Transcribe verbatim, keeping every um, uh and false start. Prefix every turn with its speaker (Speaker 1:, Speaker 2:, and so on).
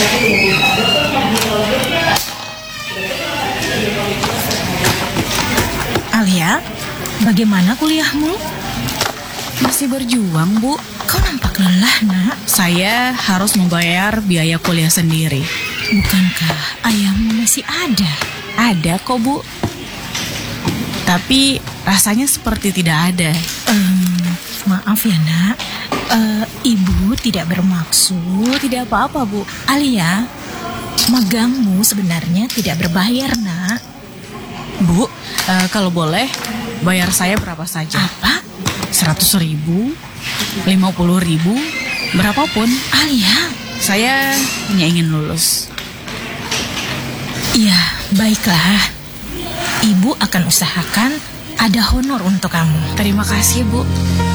Speaker 1: Alia, bagaimana kuliahmu?
Speaker 2: Masih berjuang, Bu.
Speaker 1: Kau nampak lelah, nak.
Speaker 2: Saya harus membayar biaya kuliah sendiri.
Speaker 1: Bukankah ayahmu masih ada?
Speaker 2: Ada kok, Bu. Tapi rasanya seperti tidak ada.
Speaker 1: Um, maaf ya, nak. Uh, ibu tidak bermaksud.
Speaker 2: Tidak apa-apa, Bu.
Speaker 1: Alia, magangmu sebenarnya tidak berbayar, nak.
Speaker 2: Bu, uh, kalau boleh, bayar saya berapa saja?
Speaker 1: Apa?
Speaker 2: Seratus ribu, lima puluh ribu, berapapun.
Speaker 1: Alia,
Speaker 2: saya hanya ingin lulus.
Speaker 1: Iya, baiklah. Ibu akan usahakan ada honor untuk kamu.
Speaker 2: Terima kasih, Bu.